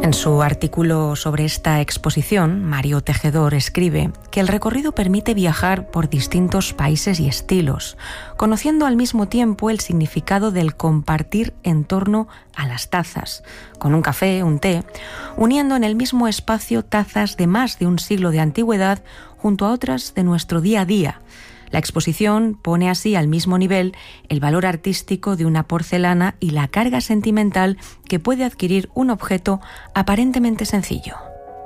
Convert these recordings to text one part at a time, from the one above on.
En su artículo sobre esta exposición, Mario Tejedor escribe que el recorrido permite viajar por distintos países y estilos, conociendo al mismo tiempo el significado del compartir en torno a las tazas, con un café, un té, uniendo en el mismo espacio tazas de más de un siglo de antigüedad junto a otras de nuestro día a día. La exposición pone así al mismo nivel el valor artístico de una porcelana y la carga sentimental que puede adquirir un objeto aparentemente sencillo.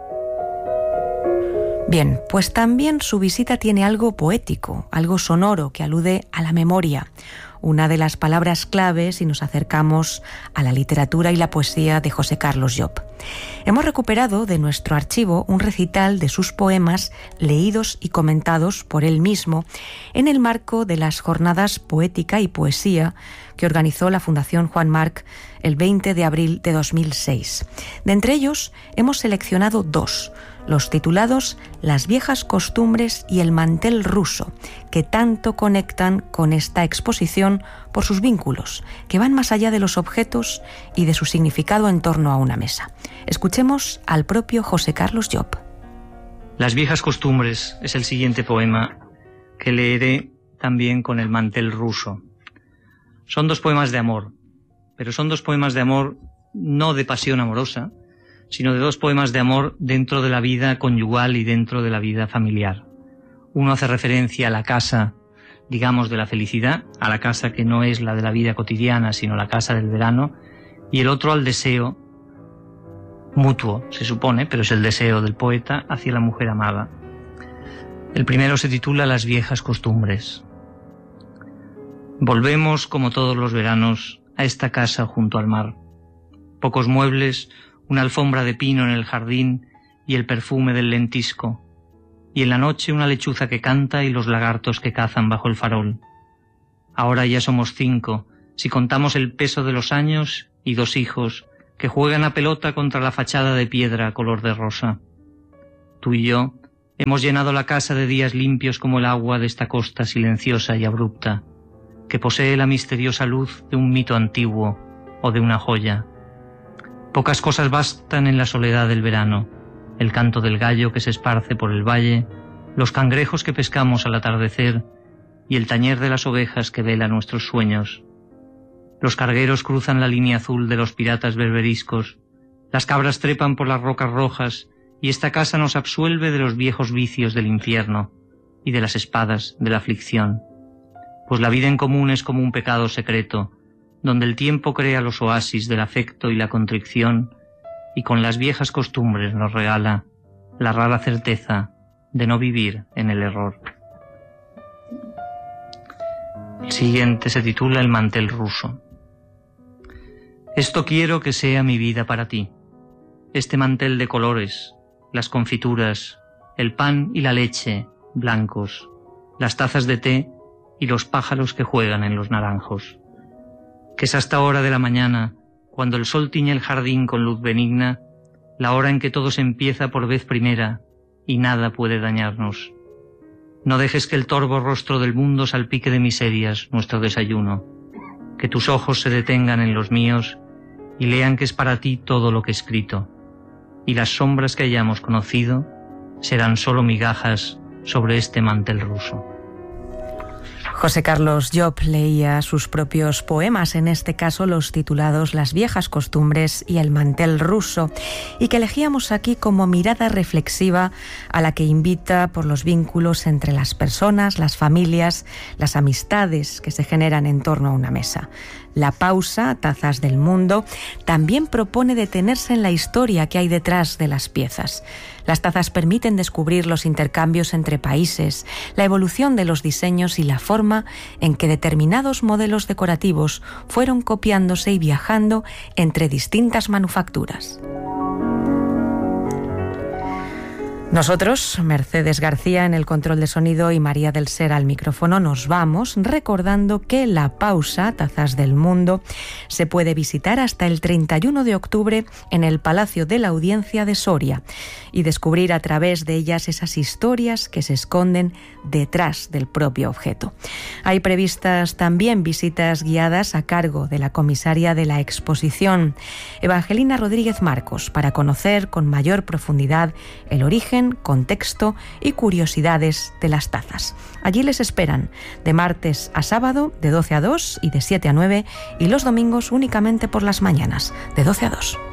Bien, pues también su visita tiene algo poético, algo sonoro que alude a la memoria, una de las palabras clave si nos acercamos a la literatura y la poesía de José Carlos Llop. Hemos recuperado de nuestro archivo un recital de sus poemas leídos y comentados por él mismo en el marco de las Jornadas Poética y Poesía que organizó la Fundación Juan March el 20 de abril de 2006. De entre ellos hemos seleccionado dos, los titulados Las viejas costumbres y el mantel ruso, que tanto conectan con esta exposición por sus vínculos, que van más allá de los objetos y de su significado en torno a una mesa. Escuchemos al propio José Carlos Llop. Las viejas costumbres es el siguiente poema que leeré también con el mantel ruso. Son dos poemas de amor, pero son dos poemas de amor no de pasión amorosa, sino de dos poemas de amor dentro de la vida conyugal y dentro de la vida familiar. Uno hace referencia a la casa, digamos, de la felicidad, a la casa que no es la de la vida cotidiana, sino la casa del verano, y el otro al deseo mutuo, se supone, pero es el deseo del poeta hacia la mujer amada. El primero se titula Las viejas costumbres. Volvemos, como todos los veranos, a esta casa junto al mar. Pocos muebles, una alfombra de pino en el jardín y el perfume del lentisco, y en la noche una lechuza que canta y los lagartos que cazan bajo el farol. Ahora ya somos 5, si contamos el peso de los años, y 2 hijos que juegan a pelota contra la fachada de piedra color de rosa. Tú y yo hemos llenado la casa de días limpios como el agua de esta costa silenciosa y abrupta, que posee la misteriosa luz de un mito antiguo o de una joya. Pocas cosas bastan en la soledad del verano: el canto del gallo que se esparce por el valle, los cangrejos que pescamos al atardecer y el tañer de las ovejas que vela nuestros sueños. Los cargueros cruzan la línea azul de los piratas berberiscos, las cabras trepan por las rocas rojas y esta casa nos absuelve de los viejos vicios del infierno y de las espadas de la aflicción. Pues la vida en común es como un pecado secreto, donde el tiempo crea los oasis del afecto y la contrición, y con las viejas costumbres nos regala la rara certeza de no vivir en el error. El siguiente se titula El mantel ruso. Esto quiero que sea mi vida para ti, este mantel de colores, las confituras, el pan y la leche blancos, las tazas de té y los pájaros que juegan en los naranjos. Que es hasta hora de la mañana, cuando el sol tiñe el jardín con luz benigna, la hora en que todo se empieza por vez primera y nada puede dañarnos. No dejes que el torvo rostro del mundo salpique de miserias nuestro desayuno, que tus ojos se detengan en los míos y lean que es para ti todo lo que he escrito, y las sombras que hayamos conocido serán solo migajas sobre este mantel ruso. José Carlos Llop leía sus propios poemas, en este caso los titulados Las viejas costumbres y el mantel ruso, y que elegíamos aquí como mirada reflexiva a la que invita por los vínculos entre las personas, las familias, las amistades que se generan en torno a una mesa. La pausa, Tazas del Mundo, también propone detenerse en la historia que hay detrás de las piezas. Las tazas permiten descubrir los intercambios entre países, la evolución de los diseños y la forma en que determinados modelos decorativos fueron copiándose y viajando entre distintas manufacturas. Nosotros, Mercedes García en el control de sonido y María del Ser al micrófono, nos vamos recordando que La Pausa, Tazas del Mundo, se puede visitar hasta el 31 de octubre en el Palacio de la Audiencia de Soria y descubrir a través de ellas esas historias que se esconden detrás del propio objeto. Hay previstas también visitas guiadas a cargo de la comisaria de la exposición, Evangelina Rodríguez Marcos, para conocer con mayor profundidad el origen, contexto y curiosidades de las tazas. Allí les esperan de martes a sábado de 12 a 2 y de 7 a 9 y los domingos únicamente por las mañanas de 12 a 2.